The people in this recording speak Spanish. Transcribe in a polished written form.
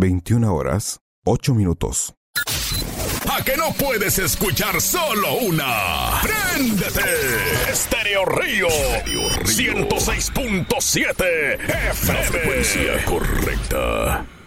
21 horas, 8 minutos. ¿A que no puedes escuchar solo una? ¡Préndete! Estéreo Río 106.7 FM. La frecuencia correcta.